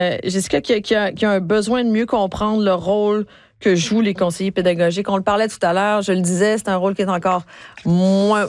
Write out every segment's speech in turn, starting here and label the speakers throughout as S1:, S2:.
S1: Jessica, qui a un besoin de mieux comprendre le rôle que jouent les conseillers pédagogiques. On le parlait tout à l'heure, je le disais, c'est un rôle qui est encore moins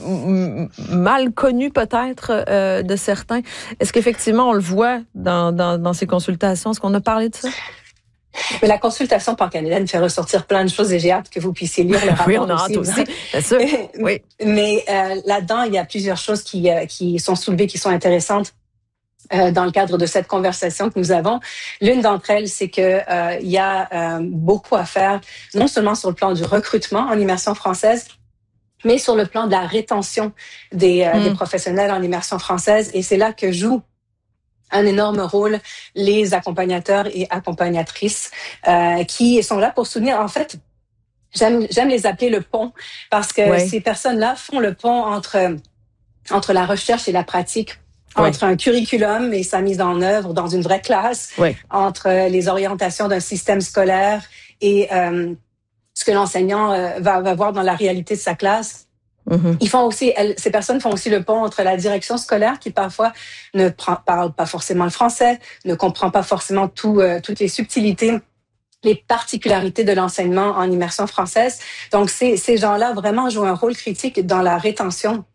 S1: mal connu peut-être de certains. Est-ce qu'effectivement on le voit dans ces consultations? Est-ce qu'on a parlé de ça?
S2: Mais la consultation pan-canadienne fait ressortir plein de choses et j'ai hâte que vous puissiez lire le rapport.
S1: Oui, on a hâte aussi, bien sûr. Oui.
S2: Mais là-dedans, il y a plusieurs choses qui sont soulevées, qui sont intéressantes. Dans le cadre de cette conversation que nous avons. L'une d'entre elles, c'est que il y a beaucoup à faire, non seulement sur le plan du recrutement en immersion française, mais sur le plan de la rétention des professionnels en immersion française. Et c'est là que jouent un énorme rôle les accompagnateurs et accompagnatrices qui sont là pour soutenir, en fait, j'aime les appeler le pont, parce que ces personnes-là font le pont entre la recherche et la pratique, entre un curriculum et sa mise en œuvre dans une vraie classe, entre les orientations d'un système scolaire et ce que l'enseignant va voir dans la réalité de sa classe. Ils font aussi, ces personnes font aussi le pont entre la direction scolaire qui parfois ne parle pas forcément le français, ne comprend pas forcément toutes les subtilités, les particularités de l'enseignement en immersion française. Donc ces gens-là vraiment jouent un rôle critique dans la rétention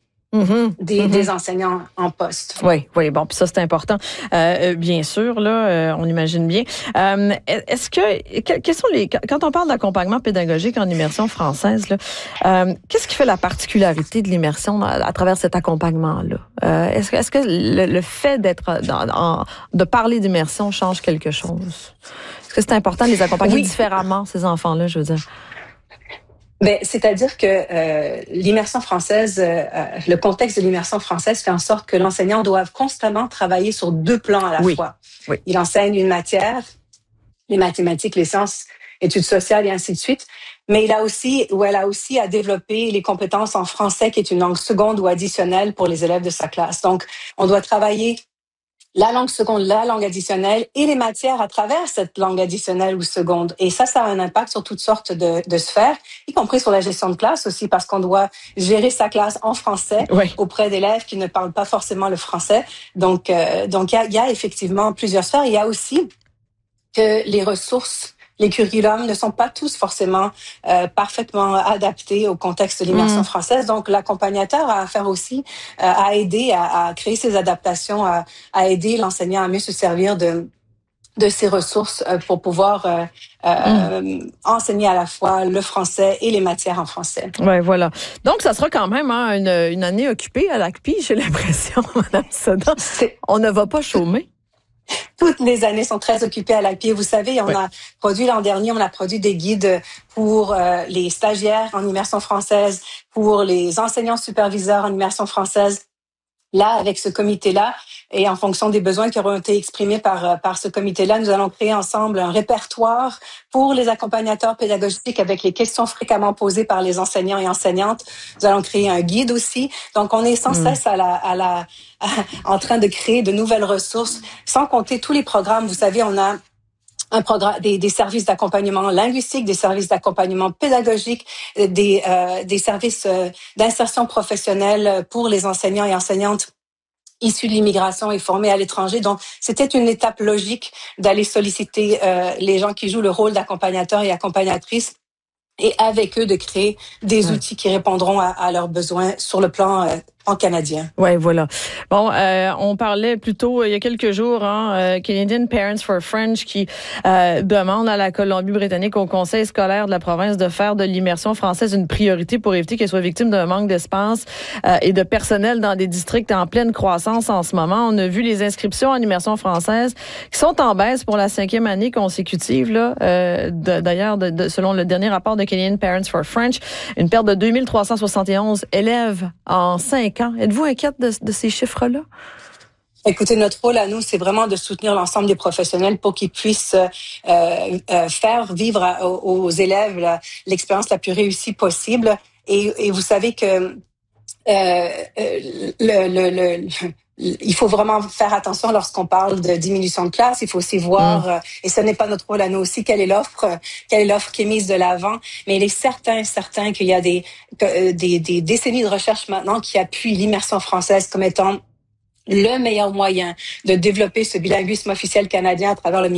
S2: des enseignants en poste.
S1: Oui, bon, puis ça c'est important. Bien sûr, là, on imagine bien. Est-ce quels sont quand on parle d'accompagnement pédagogique en immersion française, là, qu'est-ce qui fait la particularité de l'immersion à travers cet accompagnement-là? Est-ce que le fait de parler d'immersion change quelque chose? Est-ce que c'est important de les accompagner différemment, ces enfants-là, je veux dire?
S2: Ben, c'est-à-dire que l'immersion française, le contexte de l'immersion française fait en sorte que l'enseignant doit constamment travailler sur deux plans à la fois. Il enseigne une matière, les mathématiques, les sciences, études sociales et ainsi de suite, mais elle a aussi à développer les compétences en français, qui est une langue seconde ou additionnelle pour les élèves de sa classe. Donc, on doit travailler la langue seconde, la langue additionnelle et les matières à travers cette langue additionnelle ou seconde. Et ça a un impact sur toutes sortes de sphères, y compris sur la gestion de classe aussi, parce qu'on doit gérer sa classe en français auprès d'élèves qui ne parlent pas forcément le français. Donc il y a effectivement plusieurs sphères. Il y a aussi que les ressources, les curriculums ne sont pas tous forcément parfaitement adaptés au contexte de l'immersion française. Donc, l'accompagnateur a à faire aussi, à aider à créer ces adaptations, à aider l'enseignant à mieux se servir de ces ressources pour pouvoir enseigner à la fois le français et les matières en français.
S1: Oui, voilà. Donc, ça sera quand même une année occupée à l'ACPI, j'ai l'impression, Mme Sada. On ne va pas chômer.
S2: Toutes les années sont très occupées à l'ACPI. Vous savez, l'an dernier, on a produit des guides pour les stagiaires en immersion française, pour les enseignants superviseurs en immersion française. Là, avec ce comité-là, et en fonction des besoins qui auront été exprimés par ce comité-là, nous allons créer ensemble un répertoire pour les accompagnateurs pédagogiques avec les questions fréquemment posées par les enseignants et enseignantes. Nous allons créer un guide aussi. Donc, on est sans cesse en train de créer de nouvelles ressources, sans compter tous les programmes. Vous savez, on a un programme, des services d'accompagnement linguistique, des services d'accompagnement pédagogique, des services d'insertion professionnelle pour les enseignants et enseignantes issus de l'immigration et formés à l'étranger. Donc, c'était une étape logique d'aller solliciter les gens qui jouent le rôle d'accompagnateurs et accompagnatrices et avec eux de créer des outils qui répondront à leurs besoins sur le plan canadien.
S1: Oui, voilà. Bon, on parlait plutôt il y a quelques jours, Canadian Parents for French qui demande à la Colombie-Britannique, au conseil scolaire de la province, de faire de l'immersion française une priorité pour éviter qu'elle soit victime d'un manque d'espace et de personnel dans des districts en pleine croissance en ce moment. On a vu les inscriptions en immersion française qui sont en baisse pour la 5e année consécutive. Là, d'ailleurs, selon le dernier rapport de Canadian Parents for French, une perte de 2371 élèves en 5 ans. Êtes-vous inquiète de ces chiffres-là?
S2: Écoutez, notre rôle à nous, c'est vraiment de soutenir l'ensemble des professionnels pour qu'ils puissent faire vivre aux élèves l'expérience la plus réussie possible. Et vous savez que il faut vraiment faire attention lorsqu'on parle de diminution de classe. Il faut aussi voir, et ce n'est pas notre rôle à nous aussi, quelle est l'offre qui est mise de l'avant. Mais il est certain qu'il y a des décennies de recherche maintenant qui appuient l'immersion française comme étant le meilleur moyen de développer ce bilinguisme officiel canadien à travers le